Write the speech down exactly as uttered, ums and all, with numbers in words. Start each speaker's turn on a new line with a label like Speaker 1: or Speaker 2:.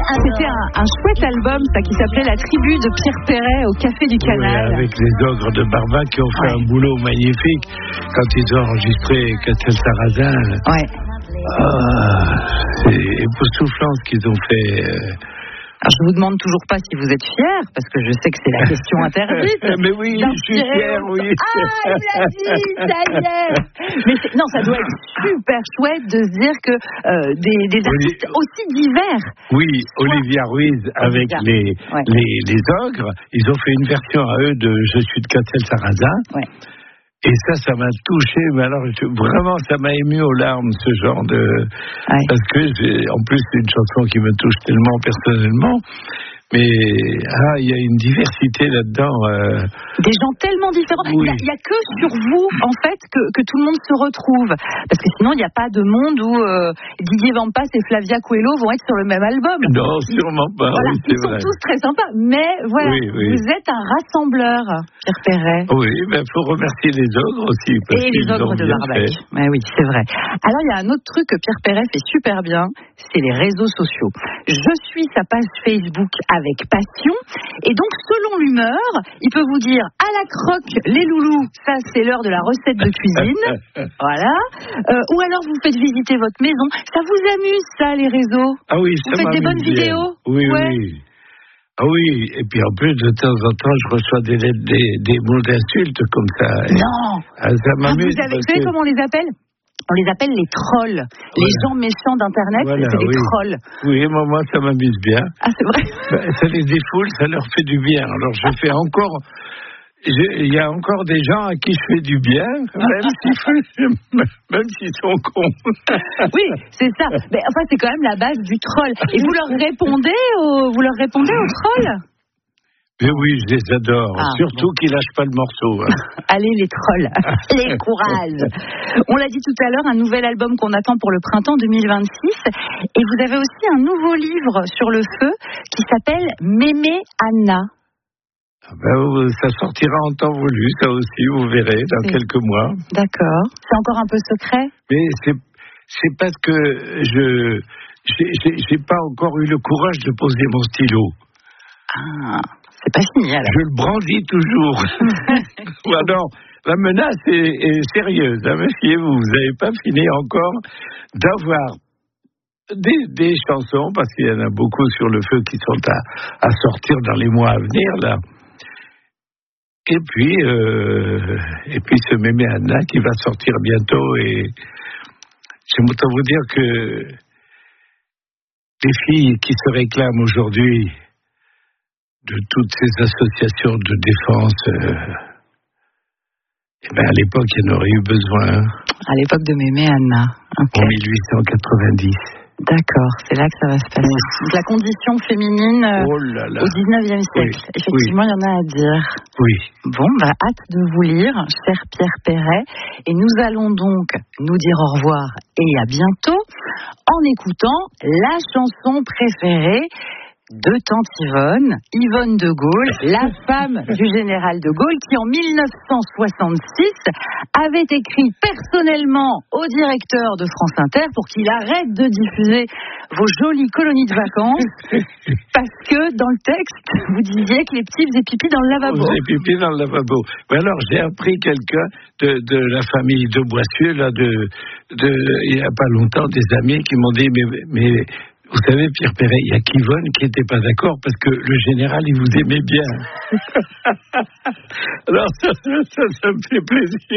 Speaker 1: C'était un, un chouette album, ça, qui s'appelait La tribu de Pierre Perret au Café du Canal.
Speaker 2: Oui, avec les ogres de Barbac qui ont fait ouais. un boulot magnifique quand ils ont enregistré Castel-Sarrazin.
Speaker 1: Ouais.
Speaker 2: Ah, c'est époustouflant ce qu'ils ont fait.
Speaker 1: Alors, je vous demande toujours pas si vous êtes fier, parce que je sais que c'est la question interdite.
Speaker 2: Mais oui, je suis fier, oui.
Speaker 1: Ah, il l'a dit, ça y est. Mais non, ça doit être super chouette de se dire que euh, des, des artistes Oli... aussi divers.
Speaker 2: Oui, Olivia Ruiz avec Olivia. Les, ouais. les, les ogres, ils ont fait une version à eux de Je suis de Castel-Sarrazin. Ouais. Et ça, ça m'a touché, mais alors vraiment, ça m'a ému aux larmes, ce genre de... Ouais. Parce que, en plus, c'est une chanson qui me touche tellement personnellement. Mais ah, il y a une diversité là-dedans. Euh...
Speaker 1: Des gens tellement différents. Il oui. n'y a, a que sur vous, en fait, que, que tout le monde se retrouve. Parce que sinon, il n'y a pas de monde où euh, Didier Vampas et Flavia Coelho vont être sur le même album.
Speaker 2: Non, sûrement pas.
Speaker 1: Voilà,
Speaker 2: oui,
Speaker 1: ils sont vrai. tous très sympas. Mais voilà, oui, oui. vous êtes un rassembleur, Pierre Perret.
Speaker 2: Oui, il ben, faut remercier les ogres aussi. Parce
Speaker 1: et les ogres de Barbac. Ouais, oui, c'est vrai. Alors, il y a un autre truc que Pierre Perret fait super bien, c'est les réseaux sociaux. Je suis sa page Facebook avec passion, et donc selon l'humeur, il peut vous dire à la croque les loulous, ça c'est l'heure de la recette de cuisine, voilà, euh, ou alors vous faites visiter votre maison. Ça vous amuse ça, les réseaux?
Speaker 2: Ah oui,
Speaker 1: ça
Speaker 2: vous
Speaker 1: faites des bonnes
Speaker 2: bien.
Speaker 1: vidéos?
Speaker 2: Oui,
Speaker 1: ouais.
Speaker 2: oui. Ah oui, et puis en plus de temps en temps, je reçois des lettres, des, des mots d'insultes comme ça.
Speaker 1: Non.
Speaker 2: Ah, ça m'amuse.
Speaker 1: Ah, vous, avez, vous savez que... comment on les appelle? On les appelle les trolls. Voilà. Les gens méchants d'Internet, voilà, c'est des
Speaker 2: oui.
Speaker 1: trolls.
Speaker 2: Oui, moi, moi, ça m'amuse bien.
Speaker 1: Ah, c'est vrai.
Speaker 2: Ben, ça les défoule, ça leur fait du bien. Alors, je fais encore... Il y a encore des gens à qui je fais du bien, même s'ils, même s'ils sont cons.
Speaker 1: Oui, c'est ça. Mais enfin, c'est quand même la base du troll. Et vous leur répondez aux, vous leur répondez aux trolls?
Speaker 2: Mais oui, je les adore. Ah, surtout bon. qu'ils lâchent pas le morceau. Hein.
Speaker 1: Allez, les trolls. Les courage. On l'a dit tout à l'heure, un nouvel album qu'on attend pour le printemps deux mille vingt-six. Et vous avez aussi un nouveau livre sur le feu qui s'appelle Mémé Anna.
Speaker 2: Ah ben, ça sortira en temps voulu, ça aussi, vous verrez, dans c'est... quelques mois.
Speaker 1: D'accord. C'est encore un peu secret?
Speaker 2: Mais c'est, c'est parce que je j'ai, j'ai, j'ai pas encore eu le courage de poser mon stylo.
Speaker 1: Ah, c'est pas fini alors.
Speaker 2: Je le brandis toujours. Ou alors, la menace est, est sérieuse, hein, méfiez-vous, vous n'avez pas fini encore d'avoir des, des chansons, parce qu'il y en a beaucoup sur le feu qui sont à, à sortir dans les mois à venir, là. Et puis, euh, et puis ce Mémé Anna qui va sortir bientôt. Et j'aime autant vous dire que les filles qui se réclament aujourd'hui de toutes ces associations de défense, euh, eh ben à l'époque, il y en aurait eu besoin.
Speaker 1: À l'époque de Mémé Anna. Okay.
Speaker 2: En dix-huit cent quatre-vingt-dix.
Speaker 1: D'accord, c'est là que ça va se passer. Donc, la condition féminine euh,
Speaker 2: oh là là.
Speaker 1: au dix-neuvième siècle. Oui. Effectivement, il oui. y en a à dire.
Speaker 2: Oui.
Speaker 1: Bon, bah, hâte de vous lire, cher Pierre Perret. Et nous allons donc nous dire au revoir et à bientôt en écoutant la chanson préférée de Tante Yvonne, Yvonne de Gaulle, la femme du général de Gaulle, qui en dix-neuf cent soixante-six avait écrit personnellement au directeur de France Inter pour qu'il arrête de diffuser vos jolies colonies de vacances, parce que dans le texte, vous disiez que les petits faisaient pipi dans le lavabo.
Speaker 2: Vous faisaient pipi dans le lavabo. Mais alors, j'ai appris quelqu'un de, de la famille de Boissieu, là, de, de, il n'y a pas longtemps, des amis qui m'ont dit, mais... mais vous savez, Pierre Perret, il y a qu'Yvonne qui n'était pas d'accord parce que le général, il vous aimait bien. Alors, ça, ça, ça me fait plaisir.